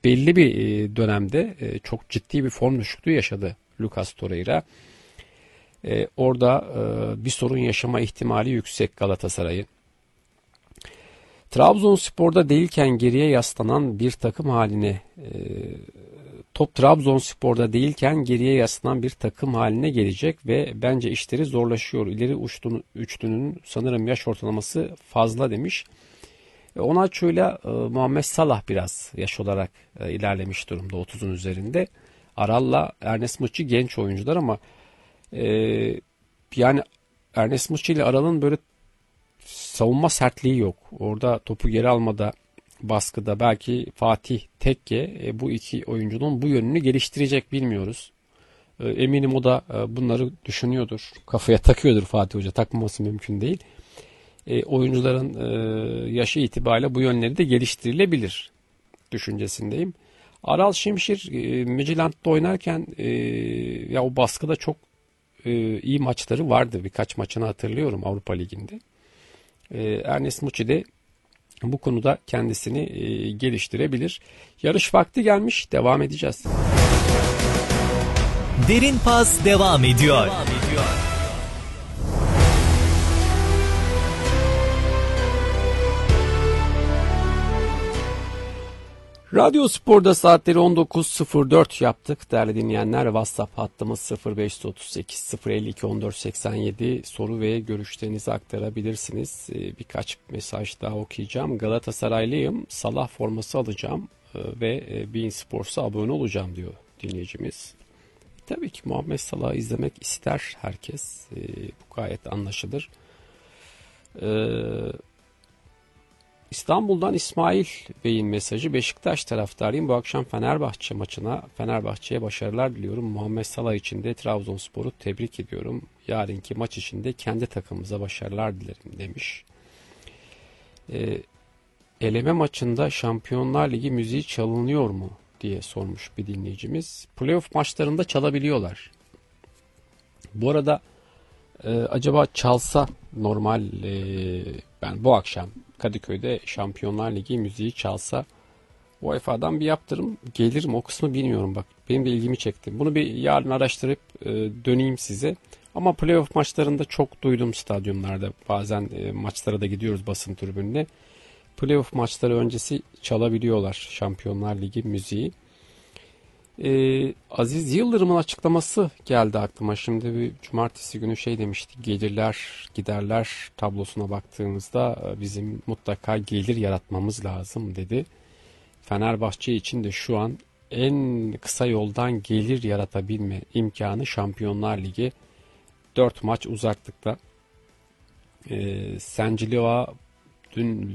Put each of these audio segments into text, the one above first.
belli bir dönemde çok ciddi bir form düşüklüğü yaşadı Lucas Torreira. Orada bir sorun yaşama ihtimali yüksek Galatasaray'ın. Trabzonspor'da değilken geriye yaslanan bir takım haline, top Trabzonspor'da değilken geriye yaslanan bir takım haline gelecek ve bence işleri zorlaşıyor. İleri üçlünün sanırım yaş ortalaması fazla demiş. Onaçu'yla Muhammed Salah biraz yaş olarak ilerlemiş durumda, 30'un üzerinde. Aral'la Ernest Mıçı genç oyuncular ama yani Ernest Mıçı ile Aral'ın böyle savunma sertliği yok. Orada topu geri almada, baskıda belki Fatih Tekke bu iki oyuncunun bu yönünü geliştirecek, bilmiyoruz. Eminim o da bunları düşünüyordur. Kafaya takıyordur Fatih Hoca. Takmaması mümkün değil. Oyuncuların yaşı itibariyle bu yönleri de geliştirilebilir düşüncesindeyim. Aral Şimşir Midtjylland'da oynarken ya o baskıda çok iyi maçları vardı. Birkaç maçını hatırlıyorum Avrupa Ligi'nde. Ernest Mıçı de bu konuda kendisini geliştirebilir. Yarış vakti gelmiş. Devam edeceğiz. Derin Pas devam ediyor. Radyo Spor'da saatleri 19.04 yaptık. Değerli dinleyenler, WhatsApp hattımız 0538 052 1487, soru ve görüşlerinizi aktarabilirsiniz. Birkaç mesaj daha okuyacağım. Galatasaraylıyım, Salah forması alacağım ve Bein Sports'a abone olacağım diyor dinleyicimiz. Tabii ki Muhammed Salah'ı izlemek ister herkes. Bu gayet anlaşılır. İstanbul'dan İsmail Bey'in mesajı: Beşiktaş taraftarıyım. Bu akşam Fenerbahçe maçına, Fenerbahçe'ye başarılar diliyorum. Muhammed Salah için de Trabzonspor'u tebrik ediyorum. Yarınki maç için de kendi takımımıza başarılar dilerim demiş. Eleme maçında Şampiyonlar Ligi müziği çalınıyor mu diye sormuş bir dinleyicimiz. Playoff maçlarında çalabiliyorlar. Bu arada acaba çalsa normal, ben bu akşam Kadıköy'de Şampiyonlar Ligi müziği çalsa UEFA'dan bir yaptırım gelir mi, o kısmı bilmiyorum bak. Benim de ilgimi çekti. Bunu bir yarın araştırıp döneyim size. Ama playoff maçlarında çok duydum stadyumlarda. Bazen maçlara da gidiyoruz basın tribününe. Playoff maçları öncesi çalabiliyorlar Şampiyonlar Ligi müziği. Aziz Yıldırım'ın açıklaması geldi aklıma. Şimdi bir cumartesi günü demişti. Gelirler giderler tablosuna baktığımızda bizim mutlaka gelir yaratmamız lazım dedi. Fenerbahçe için de şu an en kısa yoldan gelir yaratabilme imkanı Şampiyonlar Ligi. 4 maç uzaklıkta. Sencilioa dün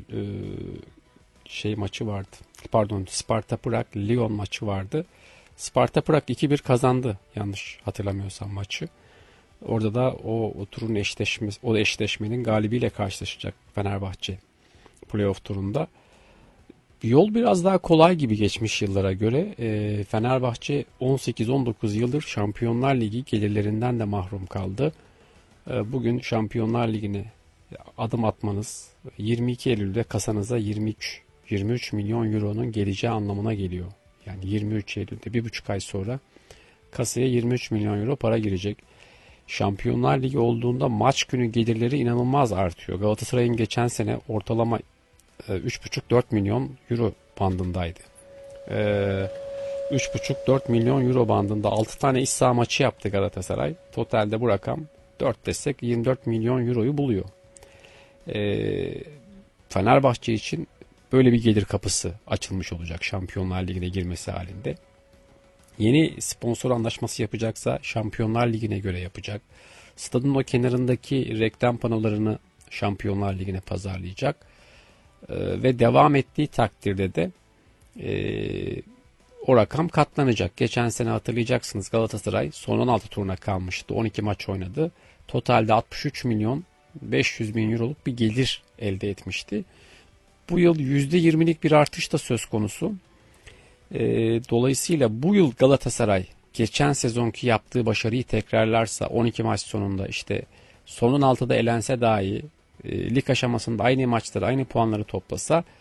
maçı vardı. Pardon, Sparta Prag Lyon maçı vardı. Sparta Prag 2-1 kazandı yanlış hatırlamıyorsam maçı. Orada da o turun eşleşmenin galibiyle karşılaşacak Fenerbahçe playoff turunda. Yol biraz daha kolay gibi geçmiş yıllara göre. Fenerbahçe 18-19 yıldır Şampiyonlar Ligi gelirlerinden de mahrum kaldı. Bugün Şampiyonlar Ligi'ne adım atmanız 22 Eylül'de kasanıza 23 milyon euronun geleceği anlamına geliyor. Yani 23 Eylül'de 1,5 ay sonra kasaya 23 milyon euro para girecek. Şampiyonlar Ligi olduğunda maç günü gelirleri inanılmaz artıyor. Galatasaray'ın geçen sene ortalama 3,5-4 milyon euro bandındaydı. 3,5-4 milyon euro bandında 6 tane iç saha maçı yaptı Galatasaray. Totalde bu rakam 4 desek 24 milyon euroyu buluyor. Fenerbahçe için böyle bir gelir kapısı açılmış olacak Şampiyonlar Ligi'ne girmesi halinde. Yeni sponsor anlaşması yapacaksa Şampiyonlar Ligi'ne göre yapacak. Stadın o kenarındaki reklam panolarını Şampiyonlar Ligi'ne pazarlayacak. Ve devam ettiği takdirde de o rakam katlanacak. Geçen sene hatırlayacaksınız Galatasaray son 16 turuna kalmıştı. 12 maç oynadı. Totalde 63 milyon 500 bin euroluk bir gelir elde etmişti. Bu yıl %20'lik bir artış da söz konusu. Dolayısıyla bu yıl Galatasaray geçen sezonki yaptığı başarıyı tekrarlarsa 12 maç sonunda son 16'da elense dahi lig aşamasında aynı maçları, aynı puanları toplasa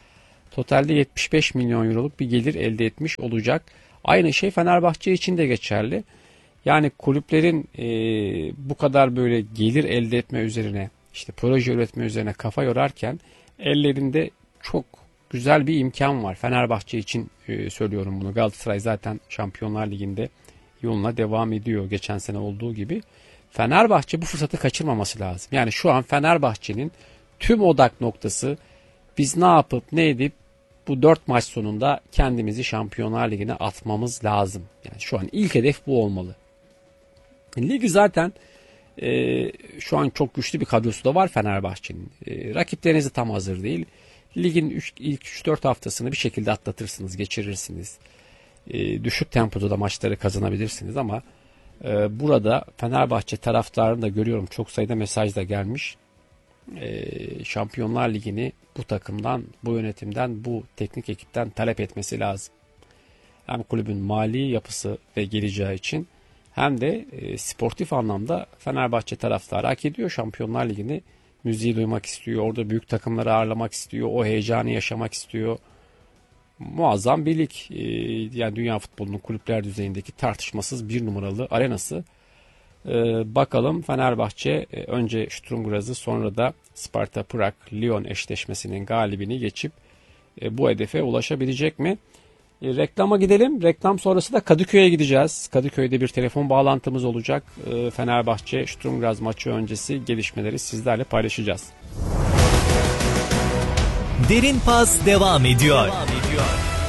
totalde 75 milyon euroluk bir gelir elde etmiş olacak. Aynı şey Fenerbahçe için de geçerli. Yani kulüplerin bu kadar böyle gelir elde etme üzerine, işte proje üretme üzerine kafa yorarken ellerinde çok güzel bir imkan var. Fenerbahçe için söylüyorum bunu. Galatasaray zaten Şampiyonlar Ligi'nde yoluna devam ediyor geçen sene olduğu gibi. Fenerbahçe bu fırsatı kaçırmaması lazım. Yani şu an Fenerbahçe'nin tüm odak noktası biz ne yapıp ne edip bu 4 maç sonunda kendimizi Şampiyonlar Ligi'ne atmamız lazım. Yani şu an ilk hedef bu olmalı. Ligi zaten şu an çok güçlü bir kadrosu da var Fenerbahçe'nin. Rakipleriniz de tam hazır değil. Ligin ilk 3-4 haftasını bir şekilde atlatırsınız, geçirirsiniz. Düşük tempoda da maçları kazanabilirsiniz ama burada Fenerbahçe taraftarını da görüyorum. Çok sayıda mesaj da gelmiş. Şampiyonlar Ligi'ni bu takımdan, bu yönetimden, bu teknik ekipten talep etmesi lazım. Hem kulübün mali yapısı ve geleceği için hem de sportif anlamda Fenerbahçe taraftarı hak ediyor. Şampiyonlar Ligi'ni müziği duymak istiyor. Orada büyük takımları ağırlamak istiyor. O heyecanı yaşamak istiyor. Muazzam bir lig. Yani dünya futbolunun kulüpler düzeyindeki tartışmasız bir numaralı arenası. Bakalım Fenerbahçe önce Sturm Graz'ı sonra da Sparta Prag Lyon eşleşmesinin galibini geçip bu hedefe ulaşabilecek mi? Reklama gidelim. Reklam sonrası da Kadıköy'e gideceğiz. Kadıköy'de bir telefon bağlantımız olacak. Fenerbahçe Sturm Graz maçı öncesi gelişmeleri sizlerle paylaşacağız. Derin Pas devam ediyor.